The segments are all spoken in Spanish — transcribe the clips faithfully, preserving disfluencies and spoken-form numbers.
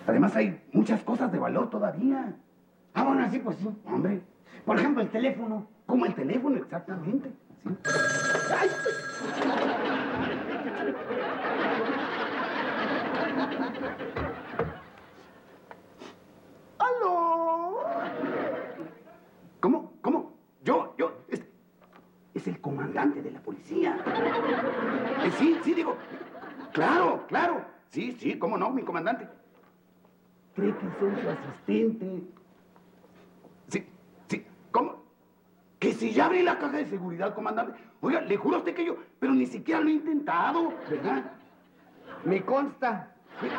Además hay muchas cosas de valor todavía. Ah, bueno, así pues sí. Hombre. Por ejemplo, el teléfono. Como el teléfono, exactamente. ¿Sí? ¡Ay! ¡Aló! ¿Cómo? ¿Cómo? Yo, yo, es, es el comandante de la policía. Eh, sí, sí, digo, claro, claro. Sí, sí, cómo no, mi comandante. ¿Cree que soy su asistente? Sí, sí, ¿cómo? Que si ya abrí la caja de seguridad, comandante. Oiga, le juro a usted que yo, pero ni siquiera lo he intentado, ¿verdad? Me consta.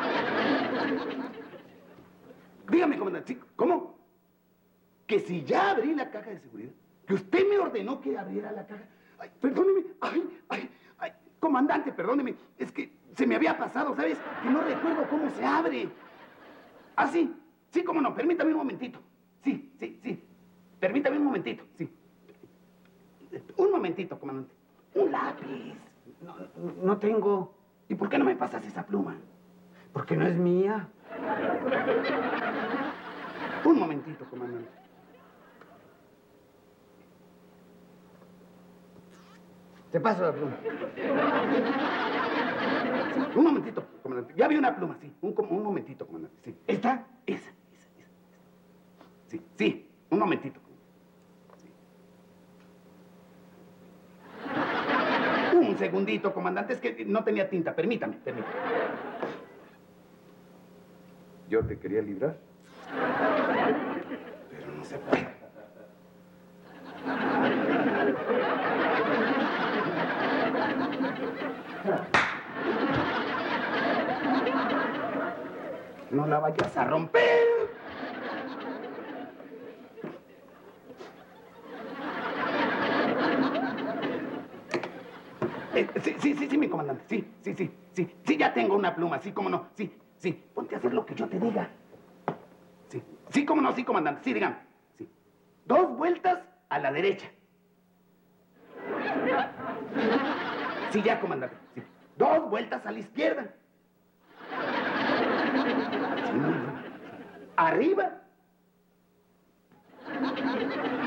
Dígame, comandante, ¿sí? ¿Cómo? Que si ya abrí la caja de seguridad, que usted me ordenó que abriera la caja. Ay, perdóneme, ay, ay, ay, comandante, perdóneme, es que se me había pasado, ¿sabes? Que no recuerdo cómo se abre. Ah, sí, sí, cómo no, permítame un momentito. Sí, sí, sí, permítame un momentito, sí. Un momentito, comandante. Un lápiz. No, no tengo. ¿Y por qué no me pasas esa pluma? Porque no es mía. Un momentito, comandante. Te paso la pluma. Sí, un momentito, comandante. Ya vi una pluma, sí. Un, un momentito, comandante. Sí. ¿Esta? Esa, esa, esa, esa. Sí, sí. Un momentito. Sí. Un segundito, comandante. Es que no tenía tinta. Permítame, permítame. Yo te quería librar. Pero no se puede. No la vayas a romper. Eh, sí, sí, sí, sí, mi comandante. Sí, sí, sí, sí. Sí, ya tengo una pluma. Sí, cómo no. Sí, sí. Ponte a hacer lo que yo te diga. Sí, sí, cómo no. Sí, comandante. Sí, dígame. Sí. Dos vueltas a la derecha. Sí, ya, comandante. Sí. Dos vueltas a la izquierda. Sí, muy bien. Arriba.